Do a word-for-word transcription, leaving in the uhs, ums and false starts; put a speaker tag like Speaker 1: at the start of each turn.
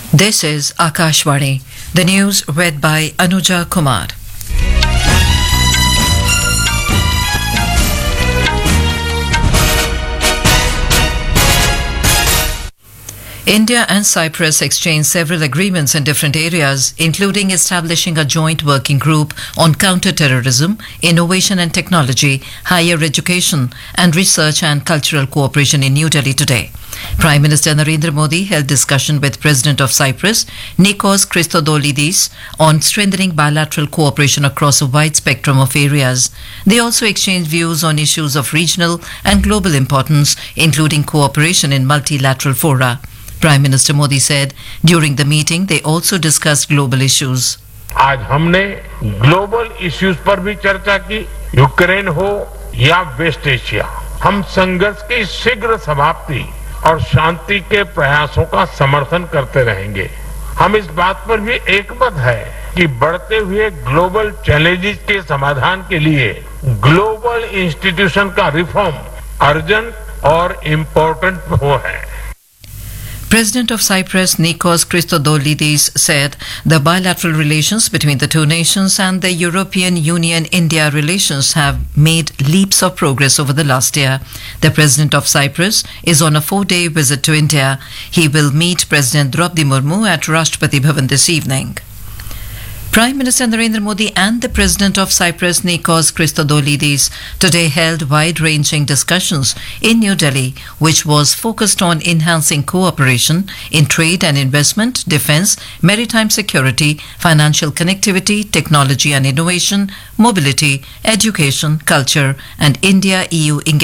Speaker 1: This is Akashvani. The news read by Anuja Kumar. India and Cyprus exchanged several agreements in different areas, including establishing a joint working group on counter-terrorism, innovation and technology, higher education, and research and cultural cooperation in New Delhi today. Prime Minister Narendra Modi held discussion with President of Cyprus, Nikos Christodoulidis, on strengthening bilateral cooperation across a wide spectrum of areas. They also exchanged views on issues of regional and global importance, including cooperation in multilateral fora. Prime Minister Modi said during the meeting they also discussed global issues.
Speaker 2: आज हमने global issues पर भी चर्चा की, Ukraine हो या waste Asia, हम संघर्ष की शीघ्र समाप्ति और शांति के प्रयासों का समर्थन करते रहेंगे। हम इस बात पर भी एकमत है कि बढ़ते हुए ग्लोबल चैलेंजेस के समाधान के लिए ग्लोबल इंस्टीट्यूशन का रिफॉर्म अर्जेंट और इम्पोर्टेंट हो है।
Speaker 1: President of Cyprus, Nikos Christodoulidis, said the bilateral relations between the two nations and the European Union-India relations have made leaps of progress over the last year. The President of Cyprus is on a four-day visit to India. He will meet President Draupadi Murmu at Rashtrapati Bhavan this evening. Prime Minister Narendra Modi and the President of Cyprus, Nikos Christodoulidis, today held wide-ranging discussions in New Delhi, which was focused on enhancing cooperation in trade and investment, defence, maritime security, financial connectivity, technology and innovation, mobility, education, culture, and India-E U engagement.